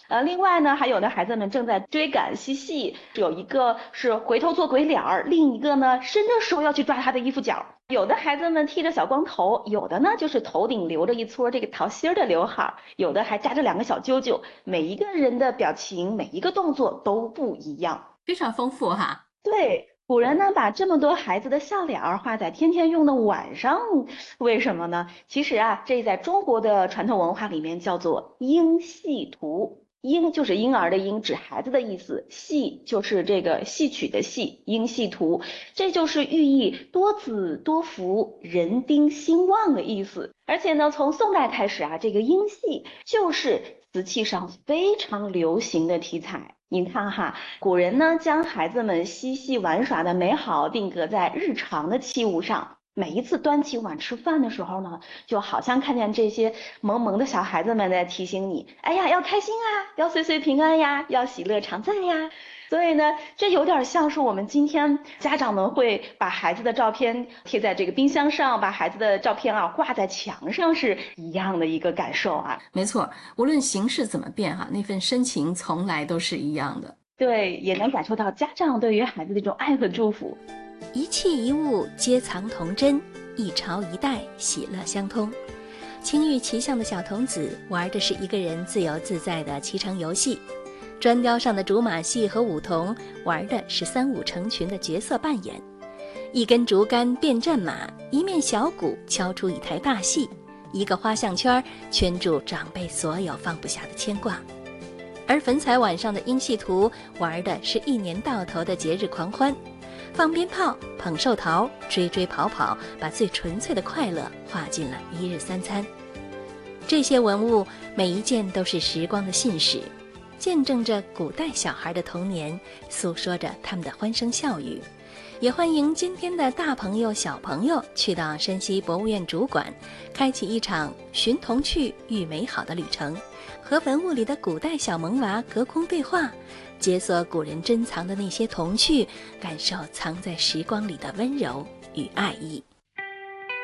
另外呢，还有的孩子们正在追赶嬉戏，有一个是回头做鬼脸儿，另一个呢伸着手要去抓他的衣服角。有的孩子们剃着小光头，有的呢就是头顶留着一撮这个桃心儿的刘海儿，有的还扎着两个小揪揪。每一个人的表情，每一个动作都不一样。 非常丰富哈。 对，古人呢把这么多孩子的笑脸儿画在天天用的碗上，为什么呢？其实啊，这在中国的传统文化里面叫做婴戏图。婴就是婴儿的婴，指孩子的意思；戏就是这个戏曲的戏，婴戏图，这就是寓意多子多福、人丁兴旺的意思。而且呢，从宋代开始啊，这个婴戏就是瓷器上非常流行的题材。你看哈，古人呢将孩子们嬉戏玩耍的美好定格在日常的器物上。每一次端起碗吃饭的时候呢，就好像看见这些萌萌的小孩子们在提醒你：哎呀，要开心啊，要岁岁平安呀，要喜乐常在呀。所以呢，这有点像是我们今天家长们会把孩子的照片贴在这个冰箱上，把孩子的照片啊挂在墙上是一样的一个感受啊。 没错，无论形式怎么变哈，那份深情从来都是一样的。 对，也能感受到家长对于孩子的这种爱和祝福。 一器一物皆藏童真，一朝一代喜乐相通。青玉骑象的小童子玩的是一个人自由自在的骑乘游戏，砖雕上的竹马戏和舞童玩的是三五成群的角色扮演。一根竹竿变战马，一面小鼓敲出一台大戏，一个花项圈圈住长辈所有放不下的牵挂。而粉彩碗上的婴戏图玩的是一年到头的节日狂欢，放鞭炮、捧寿桃、追追跑跑，把最纯粹的快乐画进了一日三餐。这些文物每一件都是时光的信使，见证着古代小孩的童年，诉说着他们的欢声笑语。也欢迎今天的大朋友小朋友去到山西博物院主馆，开启一场寻童趣遇美好的旅程，和文物里的古代小萌娃隔空对话，解锁古人珍藏的那些童趣，感受藏在时光里的温柔与爱意。